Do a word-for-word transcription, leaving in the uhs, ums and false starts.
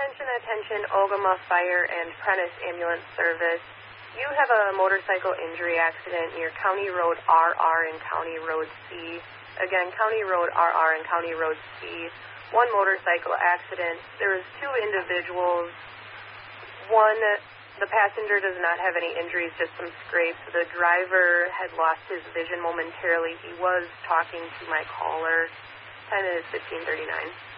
Attention, attention, Ogama Fire and Prentice Ambulance Service. You have a motorcycle injury accident near County Road R R and County Road C. Again, County Road R R and County Road C. One motorcycle accident. There was two individuals. One, the passenger does not have any injuries, just some scrapes. The driver had lost his vision momentarily. He was talking to my caller. Time is fifteen thirty-nine.